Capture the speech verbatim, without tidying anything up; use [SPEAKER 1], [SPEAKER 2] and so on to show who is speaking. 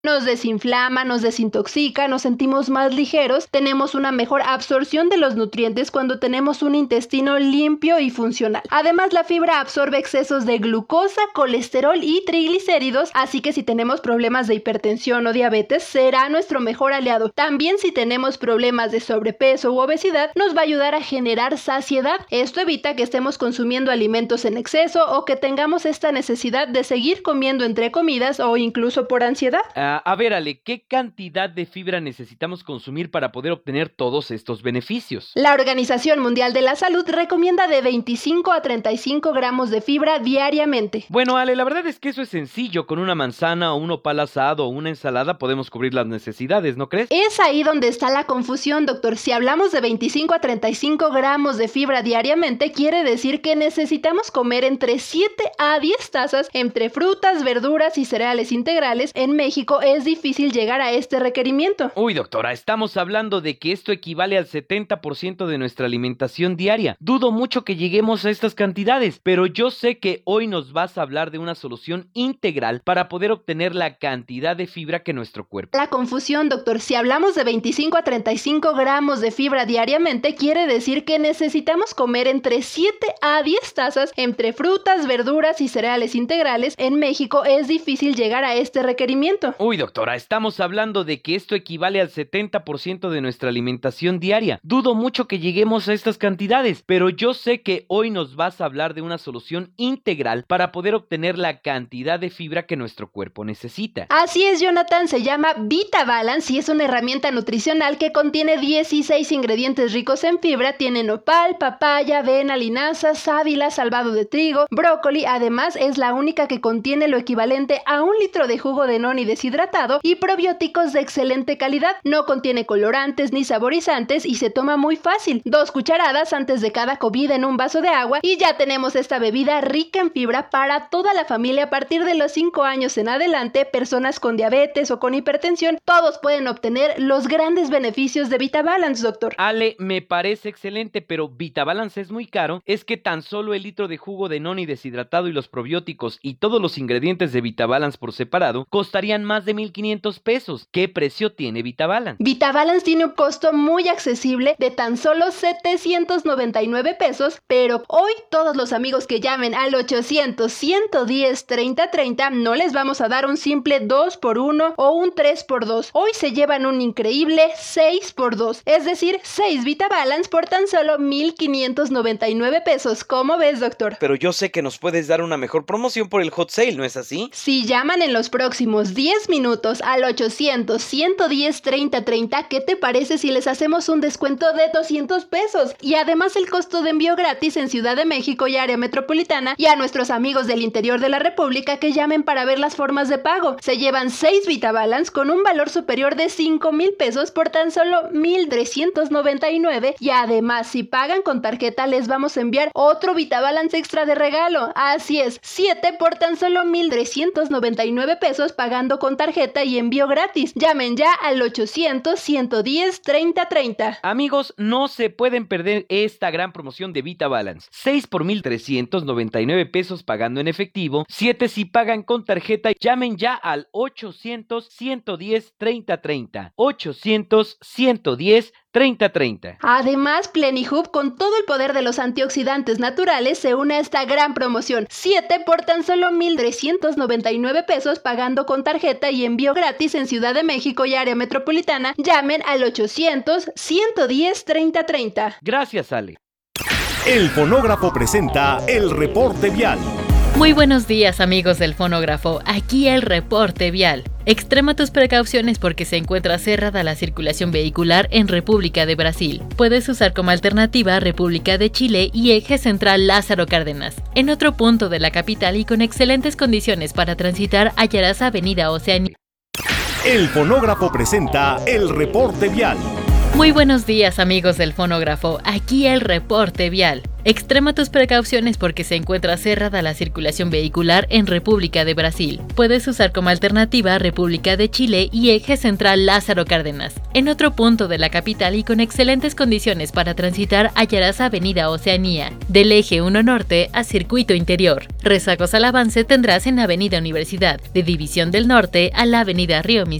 [SPEAKER 1] Nos desinflama, nos desintoxica, nos sentimos más ligeros, tenemos una mejor absorción de los nutrientes cuando tenemos un intestino limpio y funcional. Además, la fibra absorbe excesos de glucosa, colesterol y triglicéridos, así que si tenemos problemas de hipertensión o diabetes, será nuestro mejor aliado. También si tenemos problemas de sobrepeso u obesidad, nos va a ayudar a generar saciedad. Esto evita que estemos consumiendo alimentos en exceso o que tengamos esta necesidad de seguir comiendo entre comidas o incluso por ansiedad.
[SPEAKER 2] Uh, a ver, Ale, ¿qué cantidad de fibra necesitamos consumir para poder obtener todos estos beneficios?
[SPEAKER 1] La Organización Mundial de la Salud recomienda de veinticinco a treinta y cinco gramos de fibra diariamente.
[SPEAKER 2] Bueno, Ale, la verdad es que eso es sencillo. Con una manzana o un nopal asado o una ensalada podemos cubrir las necesidades, ¿no crees?
[SPEAKER 1] Es ahí donde está la confusión, doctor. Si hablamos de veinticinco a treinta y cinco gramos de fibra diariamente, quiere decir que necesitamos comer entre siete a diez tazas entre frutas, verduras y cereales integrales. En México es difícil llegar a este requerimiento.
[SPEAKER 2] Uy, doctora, estamos hablando de que esto equivale al setenta por ciento de nuestra alimentación diaria. Dudo mucho que lleguemos a estas cantidades, pero yo sé que hoy nos vas a hablar de una solución integral para poder obtener la cantidad de fibra que nuestro cuerpo.
[SPEAKER 1] La confusión, doctor. Si hablamos de veinticinco a treinta y cinco gramos de fibra diariamente, quiere decir que necesitamos comer entre siete a diez tazas entre frutas, verduras y cereales integrales. En México es difícil llegar a este requerimiento.
[SPEAKER 2] Uy, doctora, estamos hablando de que esto equivale al setenta por ciento de nuestra alimentación diaria. Dudo mucho que lleguemos a estas cantidades, pero yo sé que hoy nos vas a hablar de una solución integral para poder obtener la cantidad de fibra que nuestro cuerpo necesita.
[SPEAKER 1] Así es, Jonathan, se llama VitaBalance y es una herramienta nutricional que contiene dieciséis ingredientes ricos en fibra. Tiene nopal, papaya, avena, linaza, sábila, salvado de trigo, brócoli. Además, es la única que contiene lo equivalente a un litro de jugo de noni deshidratado y probióticos de excelente calidad. No contiene colorantes ni saborizantes y se toma muy fácil. Dos cucharadas antes de cada comida en un vaso de agua y ya tenemos esta bebida rica en fibra para toda la familia a partir de los cinco años en adelante. Personas con diabetes o con hipertensión, todos pueden obtener los grandes beneficios de VitaBalance, doctor.
[SPEAKER 2] Ale, me parece excelente, pero VitaBalance es muy caro. Es que tan solo el litro de jugo de noni deshidratado y los probióticos y todos los ingredientes de VitaBalance por separado costarían más de mil quinientos pesos. ¿Qué precio tiene VitaBalance?
[SPEAKER 1] VitaBalance tiene un costo muy accesible de tan solo setecientos noventa y nueve pesos, pero hoy todos los amigos que llamen al ochocientos, ciento diez, treinta treinta no les vamos a dar un simple dos por uno o un tres por dos. Hoy se llevan un increíble seis por dos, es decir, seis VitaBalance por tan solo mil quinientos noventa y nueve pesos. ¿Cómo ves, doctor?
[SPEAKER 3] Pero yo sé que nos puedes dar una mejor promoción por el hot sale, ¿no es así?
[SPEAKER 1] Si llaman en los próximos diez minutos al ochocientos, ciento diez, treinta treinta, ¿qué te parece si les hacemos un descuento de doscientos pesos? Y además el costo de envío gratis en Ciudad de México y área metropolitana, y a nuestros amigos del interior de la República que llamen para ver las formas de pago. Se llevan seis VitaBalance con un valor superior de cinco mil pesos por tan solo mil trescientos noventa y nueve, y además si pagan con tarjeta les vamos a enviar otro VitaBalance extra de regalo. Así es, siete por tan solo mil trescientos noventa y nueve pesos pagando con tarjeta y envío gratis. Llamen ya al ochocientos, ciento diez, treinta treinta.
[SPEAKER 2] Amigos, no se pueden perder esta gran promoción de VitaBalance. seis por mil trescientos noventa y nueve pesos pagando en efectivo, siete si pagan con tarjeta. Llamen ya al ochocientos, ciento diez, treinta treinta. ochocientos, ciento diez, treinta treinta.
[SPEAKER 1] Además, Plenihub, con todo el poder de los antioxidantes naturales, se une a esta gran promoción. siete por tan solo mil trescientos noventa y nueve pesos pagando con tarjeta y envío gratis en Ciudad de México y área metropolitana. Llamen al ochocientos, ciento diez, treinta treinta.
[SPEAKER 2] Gracias, Ale.
[SPEAKER 4] El Fonógrafo presenta el reporte vial.
[SPEAKER 5] Muy buenos días, amigos del Fonógrafo, aquí el reporte vial. Extrema tus precauciones porque se encuentra cerrada la circulación vehicular en República de Brasil. Puedes usar como alternativa República de Chile y Eje Central Lázaro Cárdenas. En otro punto de la capital y con excelentes condiciones para transitar hallarás Avenida Oceanía.
[SPEAKER 4] El Fonógrafo presenta el reporte vial.
[SPEAKER 5] Muy buenos días amigos del fonógrafo, aquí el reporte vial. Extrema tus precauciones porque se encuentra cerrada la circulación vehicular en República de Brasil. Puedes usar como alternativa República de Chile y Eje Central Lázaro Cárdenas. En otro punto de la capital y con excelentes condiciones para transitar hallarás Avenida Oceanía, del Eje uno Norte a Circuito Interior. Rezagos al avance tendrás en Avenida Universidad, de División del Norte a la Avenida Río